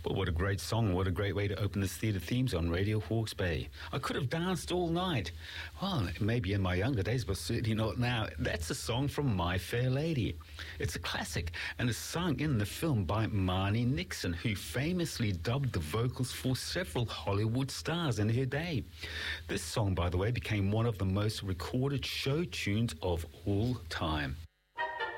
Well, what a great song. What a great way to open this theatre themes on Radio Hawke's Bay. I could have danced all night. Well, maybe in my younger days, but certainly not now. That's a song from My Fair Lady. It's a classic and is sung in the film by Marni Nixon, who famously dubbed the vocals for several Hollywood stars in her day. This song, by the way, became one of the most recorded show tunes of all time.